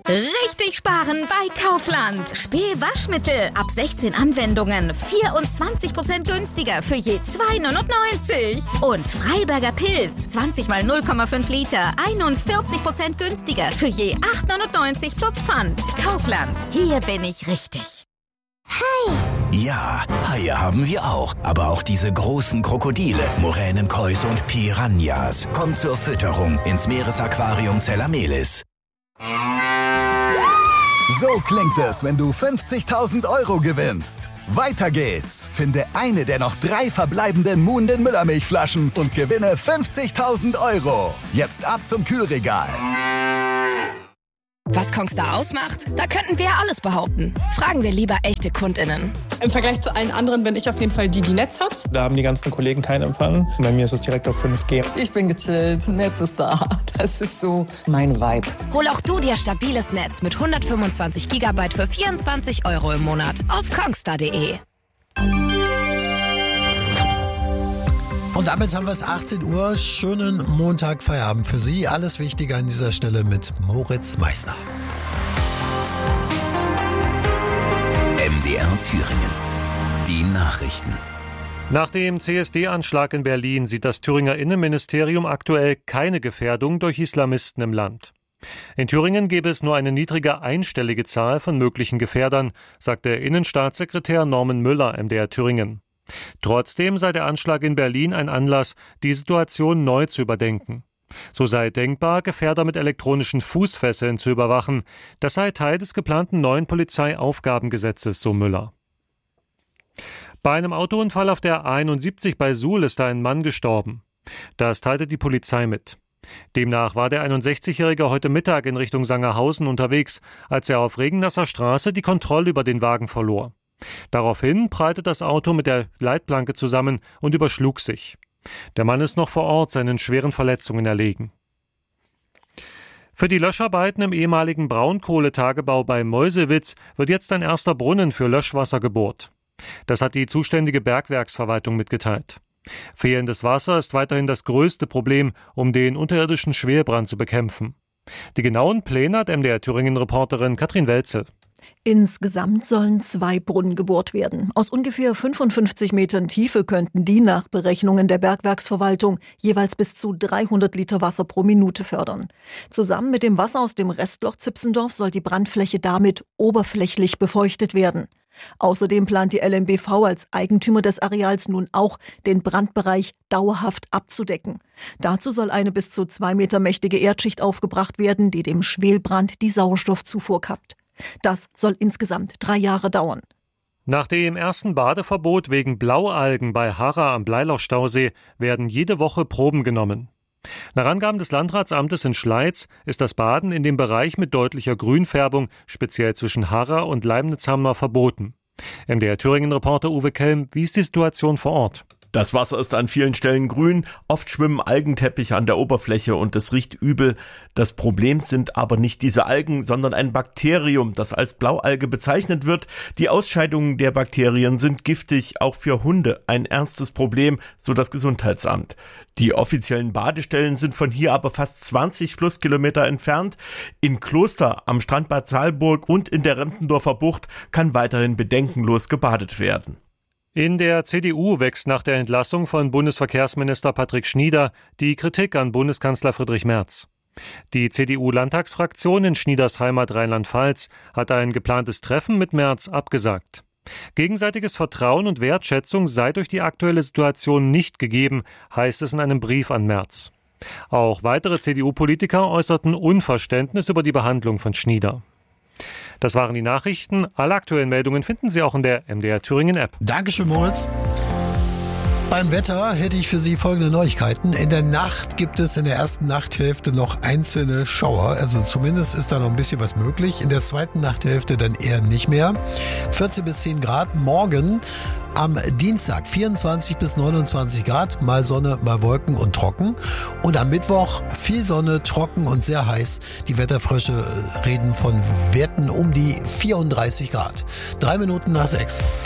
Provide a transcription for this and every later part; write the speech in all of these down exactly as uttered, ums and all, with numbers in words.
Richtig sparen bei Kaufland. Spee-Waschmittel ab sechzehn Anwendungen. vierundzwanzig Prozent günstiger für je zwei neunundneunzig. Und Freiberger Pilz. zwanzig mal null Komma fünf Liter. einundvierzig Prozent günstiger für je acht neunundneunzig plus Pfand. Kaufland. Hier bin ich richtig. Hai! Ja, Haie haben wir auch. Aber auch diese großen Krokodile, Muränen, Käuse und Piranhas. Kommt zur Fütterung ins Meeresaquarium Zellamelis. So klingt es, wenn du fünfzigtausend Euro gewinnst. Weiter geht's. Finde eine der noch drei verbleibenden Muhnden Müllermilchflaschen und gewinne fünfzigtausend Euro. Jetzt ab zum Kühlregal. Was Kongstar ausmacht? Da könnten wir alles behaupten. Fragen wir lieber echte KundInnen. Im Vergleich zu allen anderen bin ich auf jeden Fall die, die Netz hat. Da haben die ganzen Kollegen keinen Empfang. Bei mir ist es direkt auf fünf G. Ich bin gechillt, Netz ist da. Das ist so mein Vibe. Hol auch du dir stabiles Netz mit hundertfünfundzwanzig Gigabyte für vierundzwanzig Euro im Monat auf kongstar punkt de. Und damit haben wir es achtzehn Uhr. Schönen Montag-Feierabend für Sie. Alles Wichtige an dieser Stelle mit Moritz Meissner. M D R Thüringen. Die Nachrichten. Nach dem C S D-Anschlag in Berlin sieht das Thüringer Innenministerium aktuell keine Gefährdung durch Islamisten im Land. In Thüringen gäbe es nur eine niedrige einstellige Zahl von möglichen Gefährdern, sagt der Innenstaatssekretär Norman Müller M D R Thüringen. Trotzdem sei der Anschlag in Berlin ein Anlass, die Situation neu zu überdenken. So sei denkbar, Gefährder mit elektronischen Fußfesseln zu überwachen. Das sei Teil des geplanten neuen Polizeiaufgabengesetzes, so Müller. Bei einem Autounfall auf der A einundsiebzig bei Suhl ist ein Mann gestorben. Das teilte die Polizei mit. Demnach war der einundsechzigjährige heute Mittag in Richtung Sangerhausen unterwegs, als er auf Regennasser Straße die Kontrolle über den Wagen verlor. Daraufhin prallte das Auto mit der Leitplanke zusammen und überschlug sich. Der Mann ist noch vor Ort seinen schweren Verletzungen erlegen. Für die Löscharbeiten im ehemaligen Braunkohletagebau bei Meuselwitz wird jetzt ein erster Brunnen für Löschwasser gebohrt. Das hat die zuständige Bergwerksverwaltung mitgeteilt. Fehlendes Wasser ist weiterhin das größte Problem, um den unterirdischen Schwelbrand zu bekämpfen. Die genauen Pläne hat M D R Thüringen-Reporterin Katrin Welzel. Insgesamt sollen zwei Brunnen gebohrt werden. Aus ungefähr fünfundfünfzig Metern Tiefe könnten die nach Berechnungen der Bergwerksverwaltung jeweils bis zu dreihundert Liter Wasser pro Minute fördern. Zusammen mit dem Wasser aus dem Restloch Zipsendorf soll die Brandfläche damit oberflächlich befeuchtet werden. Außerdem plant die L M B V als Eigentümer des Areals nun auch, den Brandbereich dauerhaft abzudecken. Dazu soll eine bis zu zwei Meter mächtige Erdschicht aufgebracht werden, die dem Schwelbrand die Sauerstoffzufuhr kappt. Das soll insgesamt drei Jahre dauern. Nach dem ersten Badeverbot wegen Blaualgen bei Harra am Bleilochstausee werden jede Woche Proben genommen. Nach Angaben des Landratsamtes in Schleiz ist das Baden in dem Bereich mit deutlicher Grünfärbung, speziell zwischen Harra und Leibniz-Hammer, verboten. M D R Thüringen-Reporter Uwe Kelm, wie ist die Situation vor Ort? Das Wasser ist an vielen Stellen grün, oft schwimmen Algenteppiche an der Oberfläche und es riecht übel. Das Problem sind aber nicht diese Algen, sondern ein Bakterium, das als Blaualge bezeichnet wird. Die Ausscheidungen der Bakterien sind giftig, auch für Hunde ein ernstes Problem, so das Gesundheitsamt. Die offiziellen Badestellen sind von hier aber fast zwanzig Flusskilometer entfernt. In Kloster, am Strand Bad Salburg und in der Rempendorfer Bucht kann weiterhin bedenkenlos gebadet werden. In der C D U wächst nach der Entlassung von Bundesverkehrsminister Patrick Schnieder die Kritik an Bundeskanzler Friedrich Merz. Die C D U-Landtagsfraktion in Schnieders Heimat Rheinland-Pfalz hat ein geplantes Treffen mit Merz abgesagt. Gegenseitiges Vertrauen und Wertschätzung sei durch die aktuelle Situation nicht gegeben, heißt es in einem Brief an Merz. Auch weitere C D U-Politiker äußerten Unverständnis über die Behandlung von Schnieder. Das waren die Nachrichten. Alle aktuellen Meldungen finden Sie auch in der M D R Thüringen App. Dankeschön, Moritz. Beim Wetter hätte ich für Sie folgende Neuigkeiten. In der Nacht gibt es in der ersten Nachthälfte noch einzelne Schauer. Also zumindest ist da noch ein bisschen was möglich. In der zweiten Nachthälfte dann eher nicht mehr. vierzehn bis zehn Grad. Morgen am Dienstag vierundzwanzig bis neunundzwanzig Grad. Mal Sonne, mal Wolken und trocken. Und am Mittwoch viel Sonne, trocken und sehr heiß. Die Wetterfrösche reden von Werten um die vierunddreißig Grad. Drei Minuten nach sechs.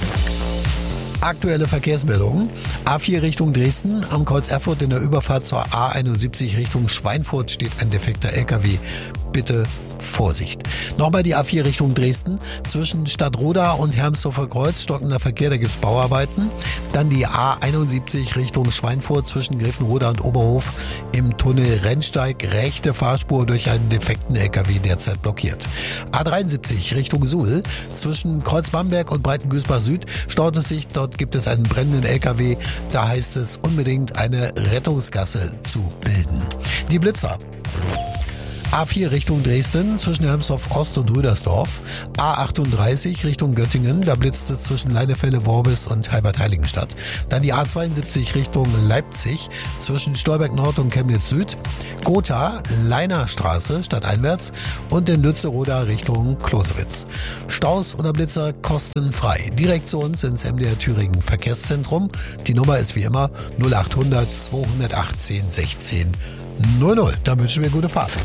Aktuelle Verkehrsmeldungen. A vier Richtung Dresden. Am Kreuz Erfurt in der Überfahrt zur A einundsiebzig Richtung Schweinfurt steht ein defekter L K W. Bitte Vorsicht. Nochmal die A vier Richtung Dresden. Zwischen Stadtroda und Hermsdorfer Kreuz stockender Verkehr, da gibt's Bauarbeiten. Dann die A einundsiebzig Richtung Schweinfurt zwischen Griffenroda und Oberhof im Tunnel Rennsteig. Rechte Fahrspur durch einen defekten L K W derzeit blockiert. A dreiundsiebzig Richtung Suhl zwischen Kreuz-Bamberg und Breitengüßbach Süd staut es sich. Dort gibt es einen brennenden L K W. Da heißt es unbedingt eine Rettungsgasse zu bilden. Die Blitzer. A vier Richtung Dresden zwischen Hermsdorf Ost und Rüdersdorf. A achtunddreißig Richtung Göttingen, da blitzt es zwischen Leinefelde, Worbis und Heibert-Heiligenstadt. Dann die A zweiundsiebzig Richtung Leipzig zwischen Stolberg Nord und Chemnitz Süd. Gotha, Leinerstraße stadteinwärts und in Lützeroda Richtung Closewitz. Staus oder Blitzer kostenfrei. Direkt zu uns ins M D R Thüringen Verkehrszentrum. Die Nummer ist wie immer null achthundert zweihundertachtzehn sechzehn null null. Da wünschen wir gute Fahrt.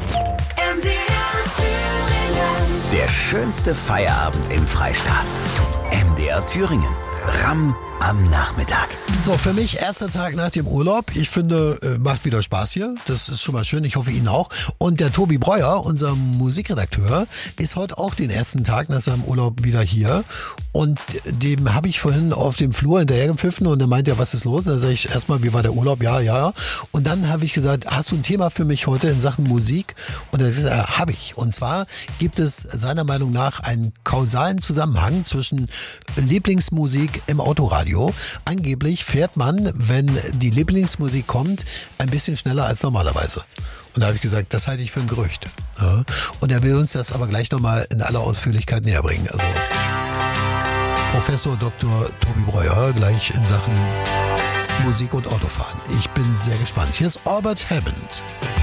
Der schönste Feierabend im Freistaat. M D R Thüringen. Ramm am Nachmittag. So, für mich erster Tag nach dem Urlaub. Ich finde, äh, macht wieder Spaß hier. Das ist schon mal schön. Ich hoffe, Ihnen auch. Und der Tobi Breuer, unser Musikredakteur, ist heute auch den ersten Tag nach seinem Urlaub wieder hier. Und dem habe ich vorhin auf dem Flur hinterhergepfiffen und er meinte, ja, was ist los? Und dann sage ich erstmal, wie war der Urlaub? Ja, ja. Und dann habe ich gesagt, hast du ein Thema für mich heute in Sachen Musik? Und er sagt, habe ich. Und zwar gibt es seiner Meinung nach einen kausalen Zusammenhang zwischen Lieblingsmusik im Autoradio. Angeblich fährt man, wenn die Lieblingsmusik kommt, ein bisschen schneller als normalerweise. Und da habe ich gesagt, das halte ich für ein Gerücht. Ja. Und er will uns das aber gleich nochmal in aller Ausführlichkeit näher bringen. Also Professor Doktor Tobi Breuer gleich in Sachen Musik und Autofahren. Ich bin sehr gespannt. Hier ist Albert Hammond.